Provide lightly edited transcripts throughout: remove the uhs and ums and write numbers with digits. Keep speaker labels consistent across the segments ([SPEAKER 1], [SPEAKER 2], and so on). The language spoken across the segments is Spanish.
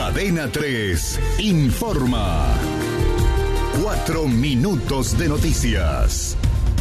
[SPEAKER 1] Cadena 3 informa. 4 minutos de noticias.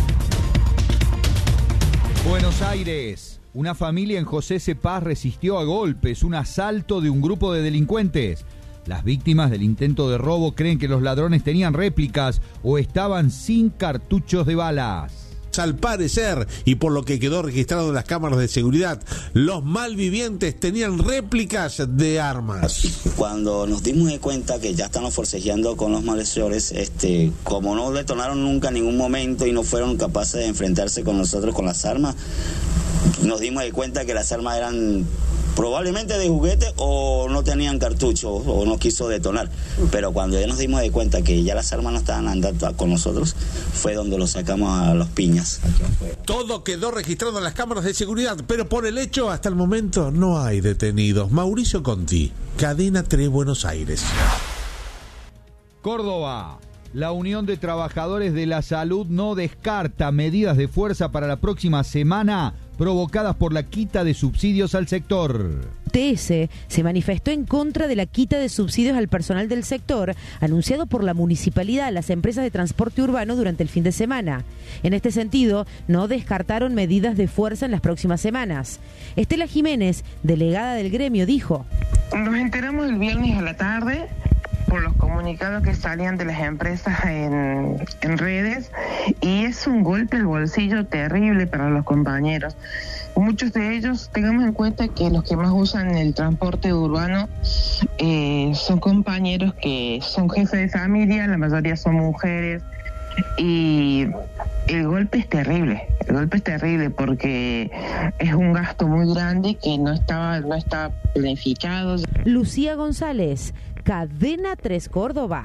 [SPEAKER 2] Buenos Aires. Una familia en José C. Paz resistió a golpes un asalto de un grupo de delincuentes. Las víctimas del intento de robo creen que los ladrones tenían réplicas o estaban sin cartuchos de balas.
[SPEAKER 3] Al parecer, y por lo que quedó registrado en las cámaras de seguridad, los malvivientes tenían réplicas de armas.
[SPEAKER 4] Cuando nos dimos de cuenta que ya estamos forcejeando con los malhechores, como no detonaron nunca en ningún momento y no fueron capaces de enfrentarse con nosotros con las armas, nos dimos de cuenta que las armas eran probablemente de juguete o no tenían cartucho o no quiso detonar. Pero cuando ya nos dimos de cuenta que ya las armas no estaban andando con nosotros, fue donde los sacamos a los piñas.
[SPEAKER 3] Todo quedó registrado en las cámaras de seguridad, pero por el hecho, hasta el momento, no hay detenidos. Mauricio Conti, Cadena 3, Buenos Aires.
[SPEAKER 2] Córdoba. La Unión de Trabajadores de la Salud no descarta medidas de fuerza para la próxima semana provocadas por la quita de subsidios al sector.
[SPEAKER 5] TS se manifestó en contra de la quita de subsidios al personal del sector, anunciado por la municipalidad a las empresas de transporte urbano durante el fin de semana. En este sentido, no descartaron medidas de fuerza en las próximas semanas. Estela Jiménez, delegada del gremio, dijo:
[SPEAKER 6] Nos enteramos el viernes a la tarde por los comunicados que salían de las empresas en redes, y es un golpe al bolsillo terrible para los compañeros. Muchos de ellos, tengamos en cuenta que los que más usan el transporte urbano son compañeros que son jefes de familia, la mayoría son mujeres, y el golpe es terrible porque es un gasto muy grande que no está planificado.
[SPEAKER 5] Lucía González, Cadena 3 Córdoba.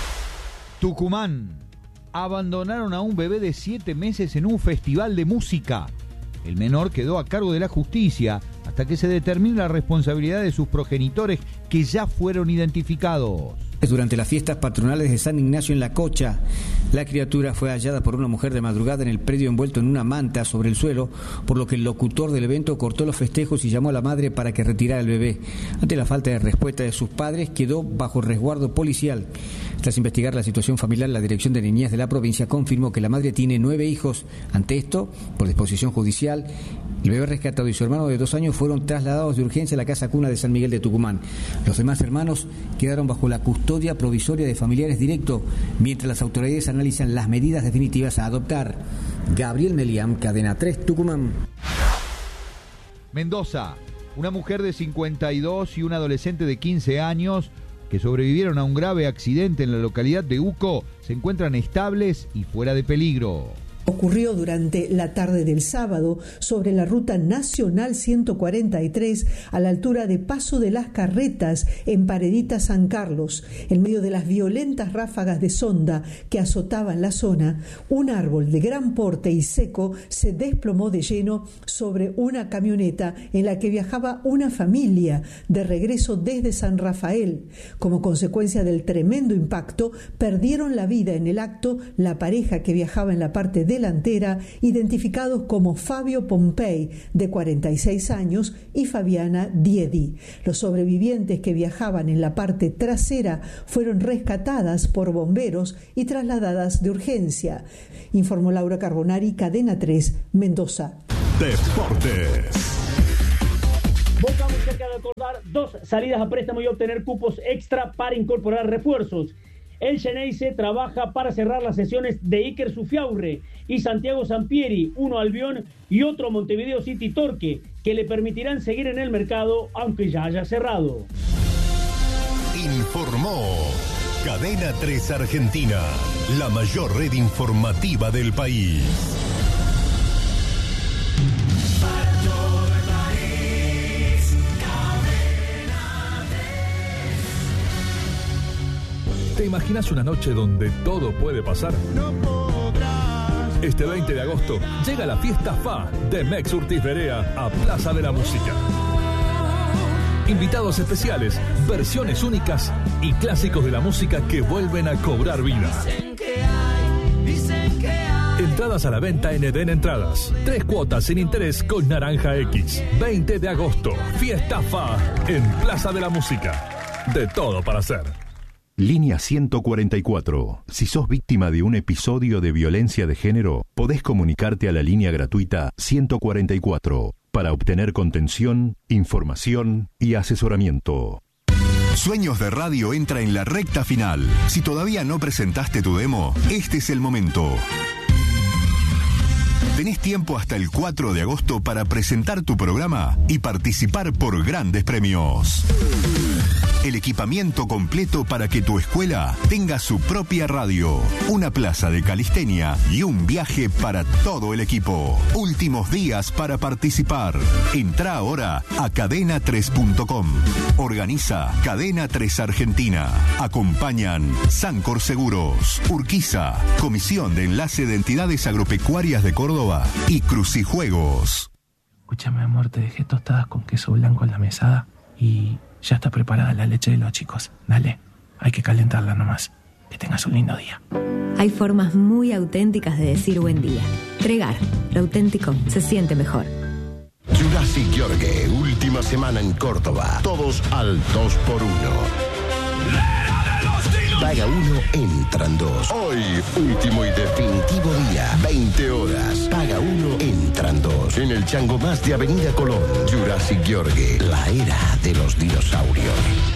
[SPEAKER 2] Tucumán. Abandonaron a un bebé de 7 meses en un festival de música. El menor quedó a cargo de la justicia hasta que se determine la responsabilidad de sus progenitores, que ya fueron identificados.
[SPEAKER 7] Durante las fiestas patronales de San Ignacio en La Cocha, la criatura fue hallada por una mujer de madrugada en el predio envuelto en una manta sobre el suelo, por lo que el locutor del evento cortó los festejos y llamó a la madre para que retirara el bebé. Ante la falta de respuesta de sus padres, quedó bajo resguardo policial. Tras investigar la situación familiar, la Dirección de Niñez de la provincia confirmó que la madre tiene 9 hijos. Ante esto, por disposición judicial, el bebé rescatado y su hermano de 2 años fueron trasladados de urgencia a la casa cuna de San Miguel de Tucumán. Los demás hermanos quedaron bajo la custodia provisoria de familiares directos, mientras las autoridades analizan las medidas definitivas a adoptar. Gabriel Meliam, Cadena 3, Tucumán.
[SPEAKER 2] Mendoza. Una mujer de 52 y un adolescente de 15 años que sobrevivieron a un grave accidente en la localidad de Uco se encuentran estables y fuera de peligro.
[SPEAKER 8] Ocurrió durante la tarde del sábado sobre la ruta nacional 143 a la altura de Paso de las Carretas en Paredita San Carlos. En medio de las violentas ráfagas de sonda que azotaban la zona, un árbol de gran porte y seco se desplomó de lleno sobre una camioneta en la que viajaba una familia de regreso desde San Rafael. Como consecuencia del tremendo impacto, perdieron la vida en el acto la pareja que viajaba en la parte delantera, identificados como Fabio Pompey, de 46 años, y Fabiana Diedi. Los sobrevivientes que viajaban en la parte trasera fueron rescatadas por bomberos y trasladadas de urgencia. Informó Laura Carbonari, Cadena 3, Mendoza.
[SPEAKER 1] Deportes.
[SPEAKER 9] Boca muy cerca de acordar 2 salidas a préstamo y obtener cupos extra para incorporar refuerzos. El Xeneize trabaja para cerrar las sesiones de Iker Sufiaurre y Santiago Sampieri, uno Albión y otro Montevideo City Torque, que le permitirán seguir en el mercado aunque ya haya cerrado.
[SPEAKER 1] Informó Cadena 3 Argentina, la mayor red informativa del país.
[SPEAKER 10] ¿Te imaginas una noche donde todo puede pasar? No podrás. Este 20 de agosto llega la fiesta FA de Mex Urtiz Berea a Plaza de la Música. Invitados especiales, versiones únicas y clásicos de la música que vuelven a cobrar vida. Entradas a la venta en Eden Entradas. 3 cuotas sin interés con Naranja X. 20 de agosto, fiesta FA en Plaza de la Música. de todo para hacer.
[SPEAKER 1] Línea 144. Si sos víctima de un episodio de violencia de género, podés comunicarte a la línea gratuita 144 para obtener contención, información y asesoramiento.
[SPEAKER 11] Sueños de Radio entra en la recta final. Si todavía no presentaste tu demo, este es el momento. Tenés tiempo hasta el 4 de agosto para presentar tu programa y participar por grandes premios. El equipamiento completo para que tu escuela tenga su propia radio, una plaza de calistenia y un viaje para todo el equipo. Últimos días para participar. Entrá ahora a cadena3.com. Organiza Cadena 3 Argentina. Acompañan Sancor Seguros, Urquiza, Comisión de Enlace de Entidades Agropecuarias de Córdoba y Crucijuegos.
[SPEAKER 12] Escúchame, amor, te dejé tostadas con queso blanco en la mesada y ya está preparada la leche de los chicos. Dale, hay que calentarla nomás. Que tengas un lindo día.
[SPEAKER 13] Hay formas muy auténticas de decir buen día. Tregar, lo auténtico se siente mejor.
[SPEAKER 14] Jurassic Yorgue, última semana en Córdoba. Todos al 2x1. Paga 1, entran 2. Hoy, último y definitivo día. 20 horas. Paga 1, entran 2. En el Chango Más de Avenida Colón. Jurassic Yorgue, la era de los dinosaurios.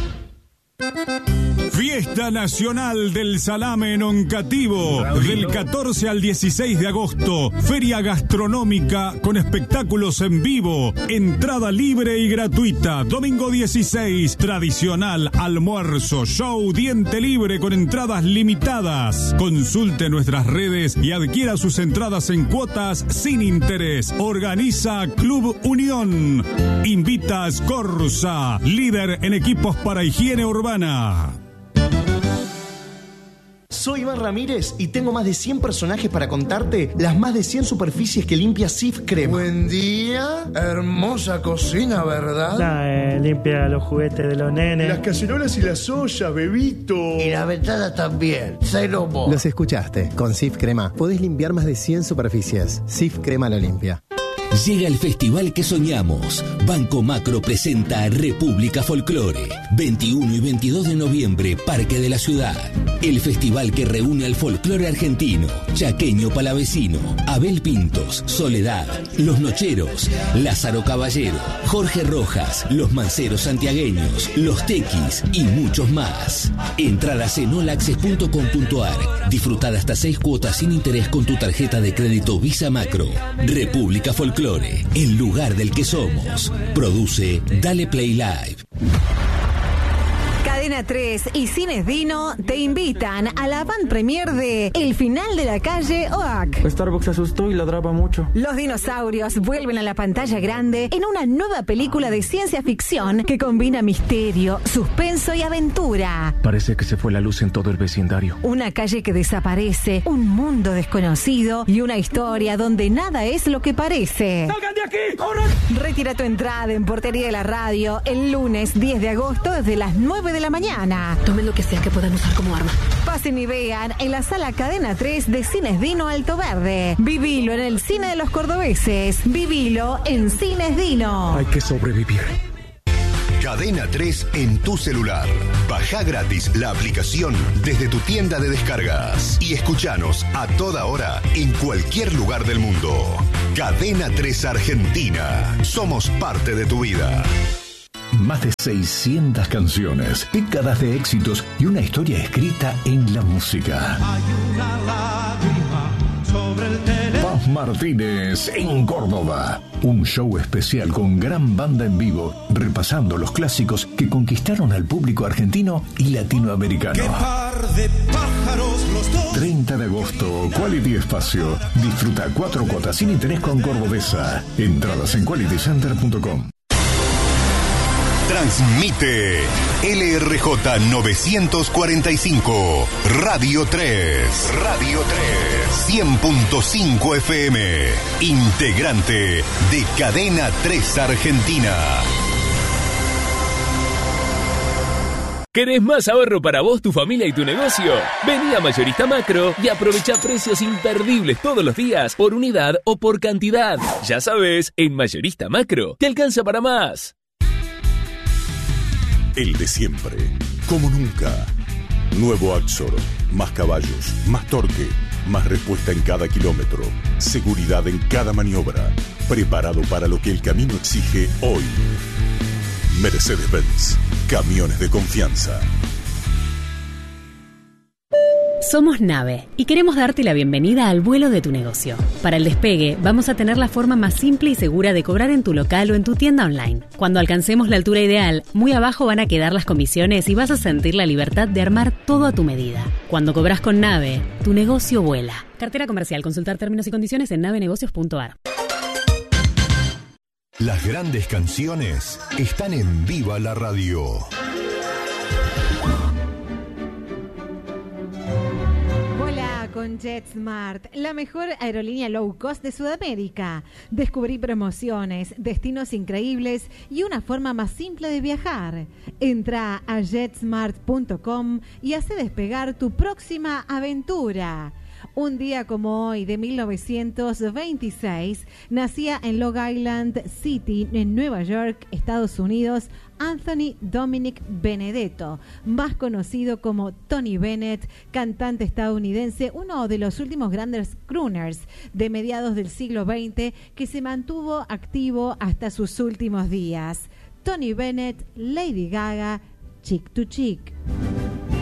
[SPEAKER 15] Fiesta Nacional del Salame en Oncativo, del 14 al 16 de agosto. Feria gastronómica con espectáculos en vivo. Entrada libre y gratuita. Domingo 16, tradicional almuerzo, show, diente libre con entradas limitadas. Consulte nuestras redes y adquiera sus entradas en cuotas sin interés. Organiza Club Unión. Invita a Scorza, líder en equipos para higiene urbana.
[SPEAKER 16] Soy Iván Ramírez y tengo más de 100 personajes para contarte las más de 100 superficies que limpia Cif Crema.
[SPEAKER 17] Buen día, hermosa cocina, ¿verdad?
[SPEAKER 18] Limpia los juguetes de los nenes.
[SPEAKER 17] Las cacerolas y las ollas, bebito.
[SPEAKER 19] Y la ventana también, cero mo.
[SPEAKER 20] Los escuchaste, con Cif Crema podés limpiar más de 100 superficies. Cif Crema lo limpia.
[SPEAKER 21] Llega el festival que soñamos. Banco Macro presenta República Folclore. 21 y 22 de noviembre, Parque de la Ciudad. El festival que reúne al folclore argentino, chaqueño palavecino, Abel Pintos, Soledad, Los Nocheros, Lázaro Caballero, Jorge Rojas, Los Manceros Santiagueños, Los Tequis y muchos más. Entradas en olaccess.com.ar. Disfrutar hasta 6 cuotas sin interés con tu tarjeta de crédito Visa Macro. República Folclore, el lugar del que somos. Produce Dale Play Live.
[SPEAKER 22] Cadena 3 y Cines Dino te invitan a la van premier de El Final de la Calle Oak.
[SPEAKER 18] Starbucks se asustó y ladraba mucho.
[SPEAKER 22] Los dinosaurios vuelven a la pantalla grande en una nueva película de ciencia ficción que combina misterio, suspenso y aventura.
[SPEAKER 12] Parece que se fue la luz en todo el vecindario.
[SPEAKER 22] Una calle que desaparece, un mundo desconocido y una historia donde nada es lo que parece.
[SPEAKER 9] ¡Salgan de aquí! ¡Corran!
[SPEAKER 22] Retira tu entrada en Portería de la Radio el lunes 10 de agosto desde las 9 de la mañana.
[SPEAKER 13] Tomen lo que sea que puedan usar como arma.
[SPEAKER 22] Pasen y vean en la sala Cadena 3 de Cines Dino Alto Verde. Vivilo en el cine de los cordobeses. Vivilo en Cines Dino.
[SPEAKER 12] Hay que sobrevivir.
[SPEAKER 11] Cadena 3 en tu celular. Baja gratis la aplicación desde tu tienda de descargas y escuchanos a toda hora en cualquier lugar del mundo. Cadena 3 Argentina. Somos parte de tu vida.
[SPEAKER 10] Más de 600 canciones, décadas de éxitos y una historia escrita en la música.
[SPEAKER 23] Hay una lágrima sobre el teléfono.
[SPEAKER 10] Paz Martínez en Córdoba. Un show especial con gran banda en vivo, repasando los clásicos que conquistaron al público argentino y latinoamericano.
[SPEAKER 23] ¡Qué par de pájaros los dos!
[SPEAKER 10] 30 de agosto, Quality Espacio. Disfruta 4 cuotas sin interés con Cordobesa. Entradas en qualitycenter.com.
[SPEAKER 11] Transmite LRJ 945, Radio 3, Radio 3, 100.5 FM, integrante de Cadena 3 Argentina.
[SPEAKER 24] ¿Querés más ahorro para vos, tu familia y tu negocio? Vení a Mayorista Macro y aprovecha precios imperdibles todos los días, por unidad o por cantidad. Ya sabes, en Mayorista Macro te alcanza para más.
[SPEAKER 3] El de siempre, como nunca. Nuevo Axor, más caballos, más torque, más respuesta en cada kilómetro, seguridad en cada maniobra, preparado para lo que el camino exige hoy. Mercedes-Benz, camiones de confianza.
[SPEAKER 4] Somos Nave y queremos darte la bienvenida al vuelo de tu negocio. Para el despegue, vamos a tener la forma más simple y segura de cobrar en tu local o en tu tienda online. Cuando alcancemos la altura ideal, muy abajo van a quedar las comisiones y vas a sentir la libertad de armar todo a tu medida. Cuando cobras con Nave, tu negocio vuela. Cartera comercial. Consultar términos y condiciones en navenegocios.ar.
[SPEAKER 1] Las grandes canciones están en Viva la Radio.
[SPEAKER 22] Con JetSmart, la mejor aerolínea low cost de Sudamérica. Descubrí promociones, destinos increíbles y una forma más simple de viajar. Entra a jetsmart.com y hace despegar tu próxima aventura. Un día como hoy de 1926 nacía en Long Island City, en Nueva York, Estados Unidos, Anthony Dominic Benedetto, más conocido como Tony Bennett, cantante estadounidense, uno de los últimos grandes crooners de mediados del siglo XX que se mantuvo activo hasta sus últimos días. Tony Bennett, Lady Gaga, Chick to Chick.